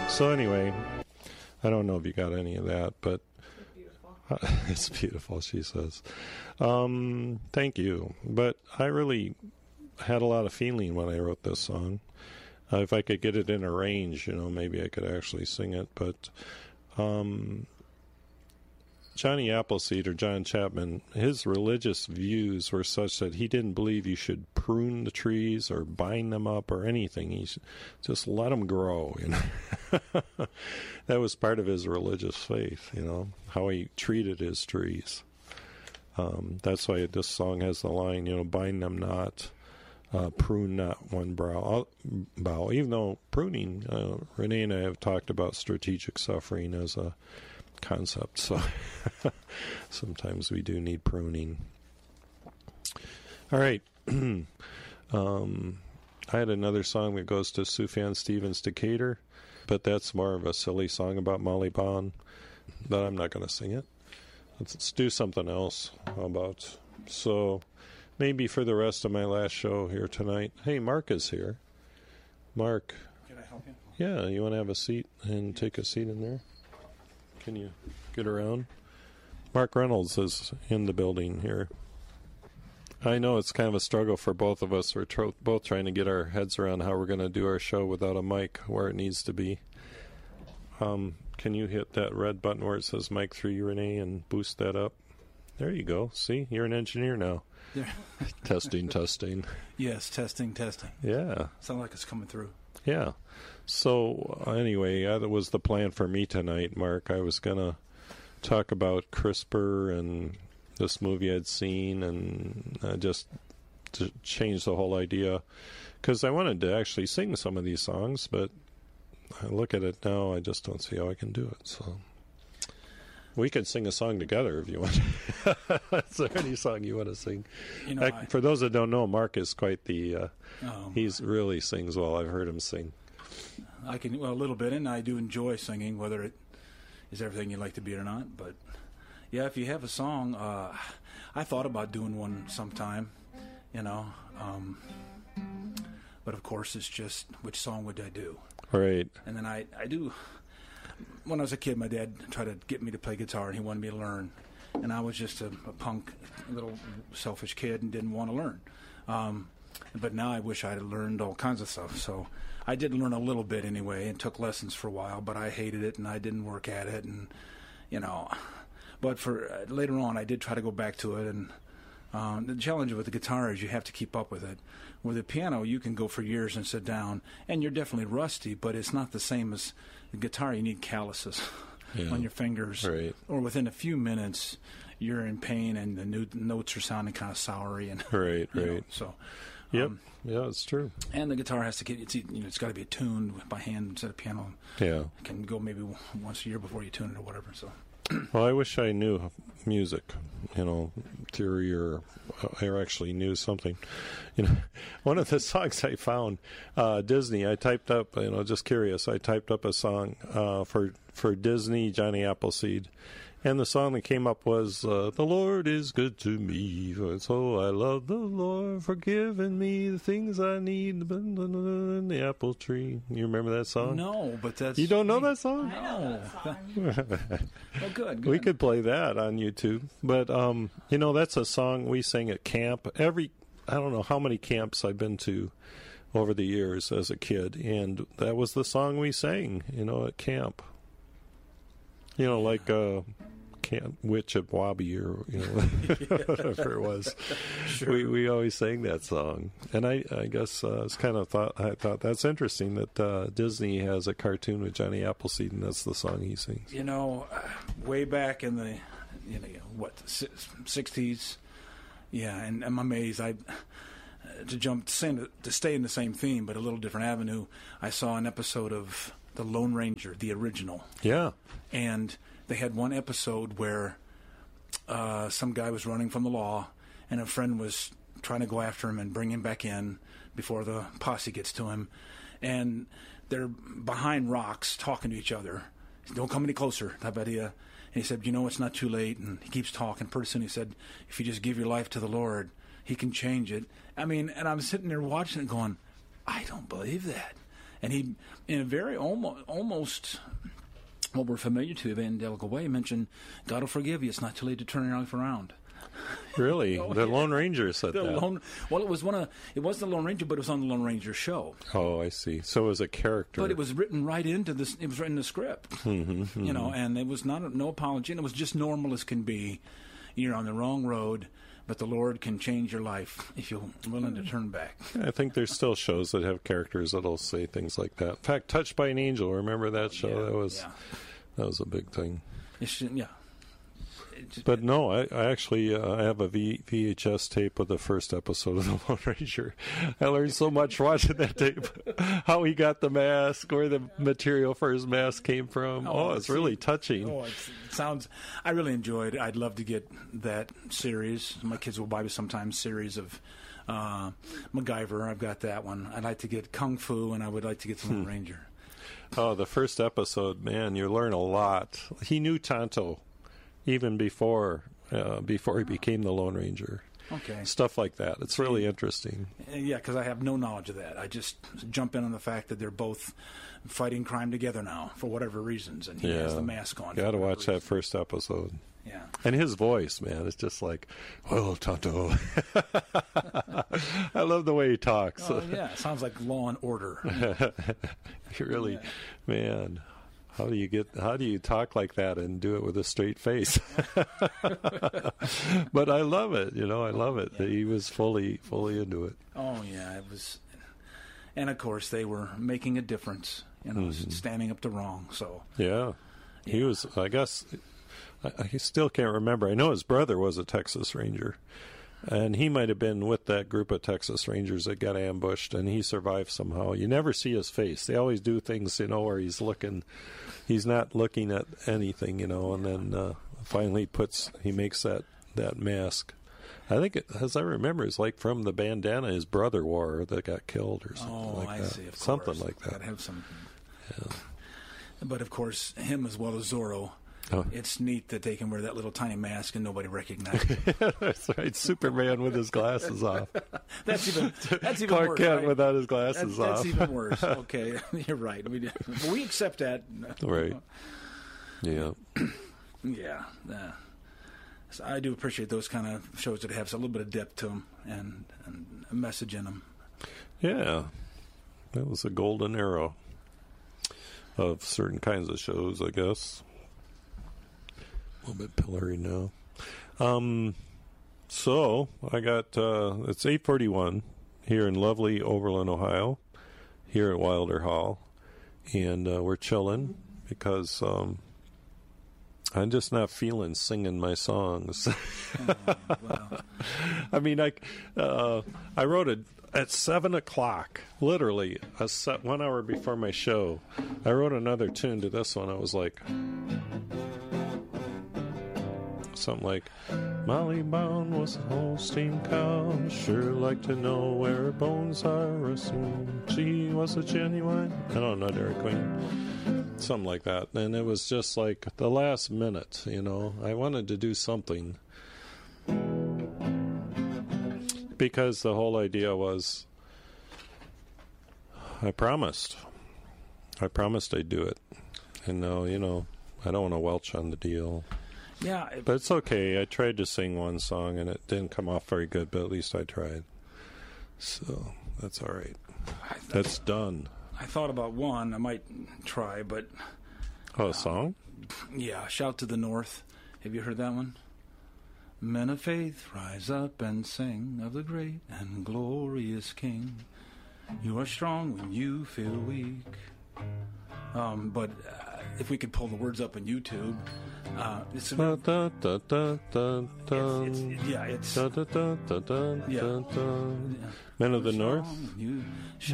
So anyway, I don't know if you got any of that, but it's beautiful, she says. Thank you. But I really had a lot of feeling when I wrote this song. If I could get it in a range, maybe I could actually sing it. But Johnny Appleseed, or John Chapman, his religious views were such that he didn't believe you should prune the trees or bind them up or anything. He just let them grow. That was part of his religious faith, how he treated his trees. That's why this song has the line, bind them not, prune not one bough. Even though pruning, Renee and I have talked about strategic suffering as a concept, so sometimes we do need pruning. All right. I had another song that goes to Sufjan Stevens Decatur, but that's more of a silly song about Molly Bond, but I'm not going to sing it. Let's do something else. How about? So maybe for the rest of my last show here tonight. Hey, Mark is here. Mark. Can I help you? Yeah, you want to have a seat and take a seat in there? Can you get around? Mark Reynolds is in the building here. I know it's kind of a struggle for both of us. We're both trying to get our heads around how we're going to do our show without a mic where it needs to be. Can you hit that red button where it says mic 3, Renee, and boost that up? There you go. See, you're an engineer now. Yeah. Testing. Yes, testing. Yeah. Sounds like it's coming through. Yeah. So, anyway, that was the plan for me tonight, Mark. I was going to talk about CRISPR and this movie I'd seen, and just to change the whole idea. Because I wanted to actually sing some of these songs, but I look at it now, I just don't see how I can do it. So, we could sing a song together if you want. Is there any song you want to sing? For those that don't know, Mark is quite the... he's really sings well. I've heard him sing. I can, a little bit, and I do enjoy singing, whether it is everything you'd like to be or not. But, yeah, if you have a song, I thought about doing one sometime, but, of course, it's just which song would I do? Right. And then I do... When I was a kid, my dad tried to get me to play guitar, and he wanted me to learn. And I was just a punk, little selfish kid and didn't want to learn. But now I wish I had learned all kinds of stuff. So I did learn a little bit anyway and took lessons for a while, but I hated it and I didn't work at it. And, but for later on, I did try to go back to it. And the challenge with the guitar is you have to keep up with it. With the piano, you can go for years and sit down, and you're definitely rusty, but it's not the same as the guitar. You need calluses on your fingers. Right. Or within a few minutes, you're in pain, and the notes are sounding kind of soury. And, right. So, yep. Yeah, it's true. And the guitar has to get, it's got to be tuned by hand instead of piano. Yeah. It can go maybe once a year before you tune it or whatever, so... Well, I wish I knew music, theory, or I actually knew something. One of the songs I found, Disney, I typed up, just curious, I typed up a song for Disney, Johnny Appleseed, and the song that came up was, the Lord is good to me, so I love the Lord for giving me the things I need in the apple tree. You remember that song? No, but that's... You don't know that song? I know that song. Oh, good. We could play that on YouTube. But, that's a song we sing at camp. I don't know how many camps I've been to over the years as a kid, and that was the song we sang, at camp. Like Witch at Wabi or whatever it was. Sure. We always sang that song, and I guess I thought that's interesting that Disney has a cartoon with Johnny Appleseed, and that's the song he sings. Way back in the 60s, and I'm amazed. To stay in the same theme, but a little different avenue. I saw an episode of The Lone Ranger, the original. Yeah. And they had one episode where some guy was running from the law, and a friend was trying to go after him and bring him back in before the posse gets to him. And they're behind rocks talking to each other. Don't come any closer, type idea. And he said, it's not too late. And he keeps talking. Pretty soon he said, if you just give your life to the Lord, he can change it. And I'm sitting there watching it going, I don't believe that. And he, in a very almost what we're familiar to, evangelical way, mentioned, God will forgive you. It's not too late to turn your life around. Really? The Lone Ranger said that. It was it was the Lone Ranger, but it was on the Lone Ranger show. Oh, I see. So it was a character. But it was written right into this. It was written in the script. You know, and it was no apology, and it was just normal as can be. You're on the wrong road, but the Lord can change your life if you're willing to turn back. I think there's still shows that have characters that'll say things like that. In fact, Touched by an Angel, remember that show? That was a big thing. But no, I actually I have a VHS tape of the first episode of The Lone Ranger. I learned so much watching that tape. How he got the mask, where the material for his mask came from. It's really touching. It sounds. I really enjoyed it. I'd love to get that series. My kids will buy me sometimes series of MacGyver. I've got that one. I'd like to get Kung Fu, and I would like to get The Lone Ranger. Oh, the first episode, man, you learn a lot. He knew Tonto even before he became the Lone Ranger. Okay. Stuff like that. It's really interesting. Yeah, because I have no knowledge of that. I just jump in on the fact that they're both fighting crime together now for whatever reasons, and he has the mask on. Got to watch that first episode. Yeah. And his voice, man, it's just like, well, Tonto. I love the way he talks. Oh, yeah. It sounds like Law and Order. Really, man. How do you talk like that and do it with a straight face? But I love it, I love it. Yeah. He was fully into it. Oh yeah, it was. And of course they were making a difference, standing up to wrong. So yeah. He was, I guess, I still can't remember. I know his brother was a Texas Ranger. And he might have been with that group of Texas Rangers that got ambushed, and he survived somehow. You never see his face. They always do things, where he's not looking at anything, and then finally he makes that makes I think, as I remember, it's like from the bandana his brother wore that got killed or something like that. I see, of course. Something like that. Gotta have some. Yeah. But, of course, him as well as Zorro. Oh. It's neat that they can wear that little tiny mask and nobody recognizes him. That's right. Superman with his glasses off. That's even Clark worse. Kent right? without his glasses off. That's even worse. Okay, you're right. We accept that. Right. Yeah. Yeah. So I do appreciate those kind of shows that have a little bit of depth to them and a message in them. Yeah. That was a golden era of certain kinds of shows, I guess. A little bit pillory now. So I got it's 8:41 here in lovely Overland, Ohio, here at Wilder Hall, and we're chilling because I'm just not feeling singing my songs. Wow. I mean, I wrote it at 7:00, literally 1 hour before my show. I wrote another tune to this one. I was like. Something like, Molly Brown was a Holstein cow, sure like to know where her bones are rusting. She was a genuine, I don't know, Dairy Queen. Something like that. And it was just like the last minute, I wanted to do something. Because the whole idea was, I promised I'd do it. And now, I don't want to welch on the deal. Yeah, but it's okay. I tried to sing one song, and it didn't come off very good, but at least I tried. So that's all right. That's done. I thought about one. I might try, but... Oh, a song? Yeah, Shout to the North. Have you heard that one? Men of faith, rise up and sing of the great and glorious King. You are strong when you feel weak. But if we could pull the words up on YouTube... it's Men of the North.